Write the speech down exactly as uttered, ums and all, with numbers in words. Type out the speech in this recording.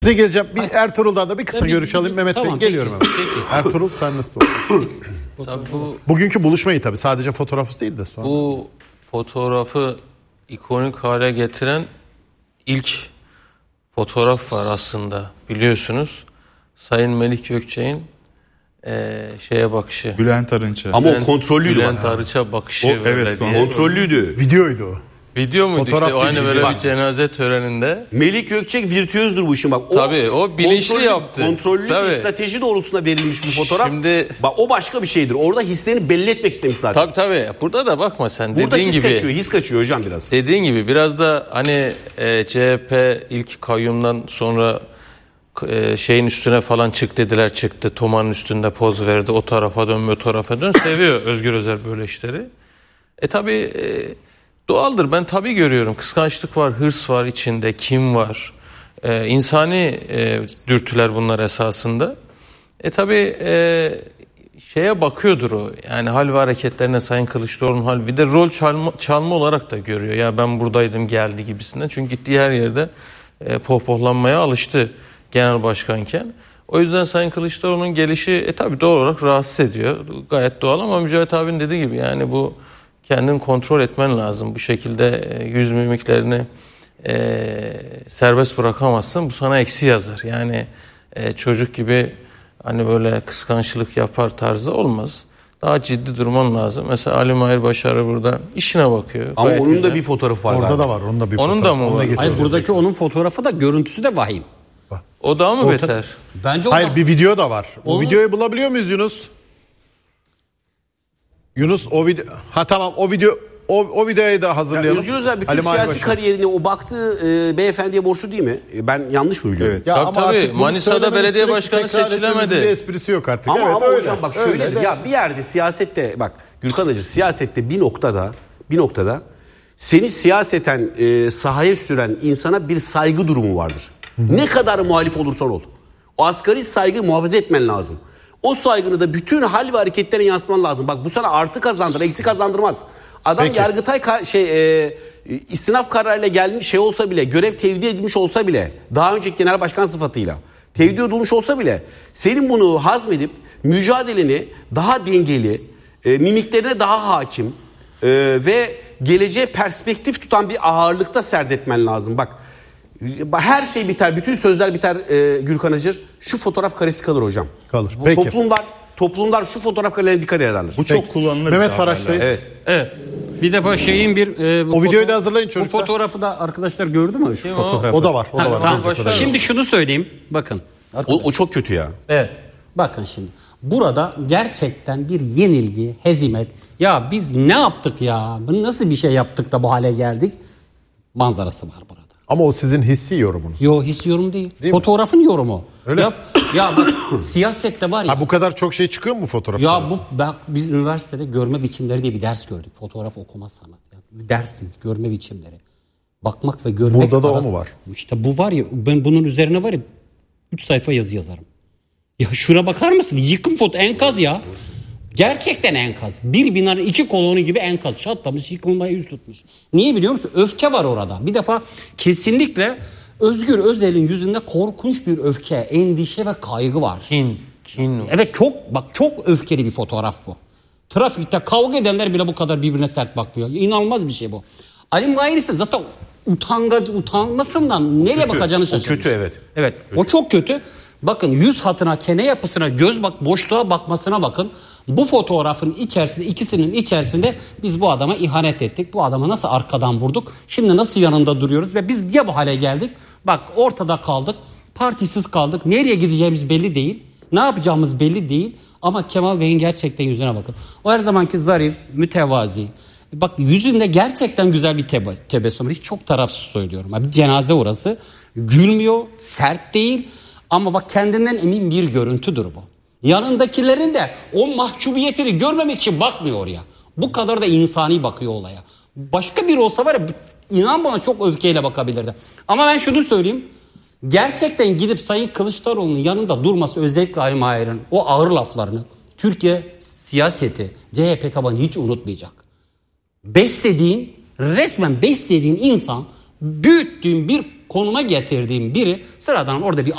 Size geleceğim. Bir Ertuğrul'dan da bir kısa Tabii, görüşelim. bir, Mehmet tamam, Bey geliyorum hemen. Ertuğrul sen nasıl olursun? bu, Bugünkü buluşmayı tabii sadece fotoğrafı değil de sonra. bu fotoğrafı ikonik hale getiren ilk fotoğraf var aslında, biliyorsunuz. Sayın Melik Gökçek'in e, şeye bakışı. Bülent Arınç'a. Ama Bülent, o kontrollüydü. Bülent Arınç'a bakışı. O, evet, diye. Kontrollüydü. Videoydu o. Video muydu Fotoğraf işte? Aynı değil, böyle video. bir cenaze töreninde. Melik Gökçek virtüözdür bu işin bak. O Tabii, o bilinçli kontrollü- yaptı. Kontrollü Tabii. bir strateji doğrultusunda verilmiş bir fotoğraf. Şimdi- bak, o başka bir şeydir. Orada hislerini belli etmek istemiş zaten. Tabii tabii. Burada da bakma sen, Burada dediğin his gibi. kaçıyor, his kaçıyor hocam biraz. Dediğin gibi biraz da hani e, C H P ilk kayyumdan sonra e, şeyin üstüne falan çık dediler, çıktı. Toma'nın üstünde poz verdi. O tarafa dön, o tarafa dön. Seviyor Özgür Özel böyle işleri. E tabii e, doğaldır. Ben tabii görüyorum. Kıskançlık var, hırs var içinde, kin var. E, insani e, dürtüler bunlar esasında. E tabii e, şeye bakıyordur o. Yani hal ve hareketlerine, Sayın Kılıçdaroğlu'nun hal. Bir de rol çalma, çalma olarak da görüyor. Ya ben buradaydım geldi gibisinden. Çünkü gittiği her yerde e, pohpohlanmaya alıştı genel başkanken. O yüzden Sayın Kılıçdaroğlu'nun gelişi e, tabii doğal olarak rahatsız ediyor. Gayet doğal ama Mücahit abinin dediği gibi yani bu kendini kontrol etmen lazım. Bu şekilde e, yüz mimiklerini e, serbest bırakamazsın. Bu sana eksi yazar. Yani e, çocuk gibi hani böyle kıskançlık yapar tarzda olmaz. Daha ciddi durman lazım. Mesela Ali Mahir Başarı burada işine bakıyor. Ama Gayet onun güzel. da bir fotoğrafı var. Orada abi. da var. Onun da bir Onun fotoğraf. da mı Onu var? getireceğiz. Hayır, buradaki onun fotoğrafı da görüntüsü de vahim. O daha mı Orta- beter? Bence o Hayır da- bir video da var. O Onu- videoyu bulabiliyor muyuz Yunus? Yunus o video... Ha tamam o video... O, o videoyu da Yani hazırlayalım. Özgür Özel bütün Ali Mahir siyasi Başkan. kariyerine o baktığı e, beyefendiye borçlu değil mi? E, ben yanlış mı biliyorum? Evet. Ya Tabii, ama tabii. artık bunu Manisa'da söylemenin belediye sürekli başkanı tekrar etmemizin seçilemedi. Bir esprisi yok artık. Ama, evet, ama öyle. hocam bak Öyle şöyledir. de. Ya bir yerde siyasette bak Gürkan Acır siyasette bir noktada bir noktada seni siyaseten e, sahaya süren insana bir saygı durumu vardır. Hı-hı. Ne kadar muhalif olursan ol. O asgari saygıyı muhafaza etmen lazım. O saygını da bütün hal ve hareketlerine yansıtman lazım. Bak bu sana artı kazandırır, eksi kazandırmaz. Adam Peki. Yargıtay ka- şey e, istinaf kararıyla gelmiş şey olsa bile, görev tevdi edilmiş olsa bile, daha önceki genel başkan sıfatıyla tevdi edilmiş olsa bile senin bunu hazmedip mücadeleni daha dengeli, e, mimiklerine daha hakim e, ve geleceğe perspektif tutan bir ağırlıkta serdetmen lazım. Bak her şey biter, bütün sözler biter e, Gürkan Acır. Şu fotoğraf karesi kalır hocam. Kalır. Peki. Toplumlar toplumlar şu fotoğraf karelerine dikkat ederler. Bu çok kullanılır. Mehmet bir Faraç'tayız. Evet. Evet. Bir defa şeyin bir... e, bu O videoyu foto- da hazırlayın Bu çocuklar. fotoğrafı da arkadaşlar gördü mü şu Kim o? fotoğrafı? O da var. O da Ha, var. tamam. Başarılı. Şimdi şunu söyleyeyim. Bakın. O, o çok kötü ya. Evet. Bakın şimdi. Burada gerçekten bir yenilgi, hezimet. Ya biz ne yaptık ya? Bu nasıl bir şey yaptık da bu hale geldik? Manzarası var burada. Ama o sizin hissi yorumunuz. Yo, his yorum değil. Değil mi? Fotoğrafın yorumu. Öyle. Ya, ya bak siyasette var ya. Ha bu kadar çok şey çıkıyor mu bu fotoğrafta? Ya bu bak biz üniversitede görme biçimleri diye bir ders gördük. Fotoğraf okuma sanatı. Yani bir dersti, görme biçimleri. Bakmak ve görmek. Burada da o arası- mu var? İşte bu var ya, ben bunun üzerine var ya üç sayfa yazı yazarım. Ya şuna bakar mısın? Yıkım foto enkaz ya. Gerçekten enkaz. Bir binanın iki kolonu gibi enkaz. Çatlamış, yıkılmaya yüz tutmuş. Niye biliyor musun? Öfke var orada. Bir defa kesinlikle Özgür Özel'in yüzünde korkunç bir öfke, endişe ve kaygı var. Kin, kin. Evet çok bak çok öfkeli bir fotoğraf bu. Trafikte kavga edenler bile bu kadar birbirine sert bakmıyor. İnanılmaz bir şey bu. Ali Mahir ise zaten utanga, utanmasından nereye bakacağını şaşırmış. kötü, evet. Evet o çok kötü. Bakın yüz hatına, çene yapısına, göz bak boşluğa bakmasına bakın. Bu fotoğrafın içerisinde, ikisinin içerisinde biz bu adama ihanet ettik. Bu adamı nasıl arkadan vurduk? Şimdi nasıl yanında duruyoruz ve biz niye bu hale geldik? Bak ortada kaldık. Partisiz kaldık. Nereye gideceğimiz belli değil. Ne yapacağımız belli değil. Ama Kemal Bey'in gerçekten yüzüne bakın. O her zamanki zarif, mütevazi. Bak yüzünde gerçekten güzel bir tebe- tebessüm. Hiç çok tarafsız söylüyorum. Bir cenaze orası. Gülmüyor, sert değil. Ama bak kendinden emin bir görüntüdür bu. Yanındakilerin de o mahcubiyetini görmemek için bakmıyor oraya. Bu kadar da insani bakıyor olaya. Başka biri olsa var ya inan bana çok öfkeyle bakabilirdi. Ama ben şunu söyleyeyim. Gerçekten gidip Sayın Kılıçdaroğlu'nun yanında durması özellikle Ali Mahir'in o ağır laflarını Türkiye siyaseti C H P tabanı hiç unutmayacak. Beslediğin resmen beslediğin insan büyüttüğün bir konuma getirdiğin biri sıradan orada bir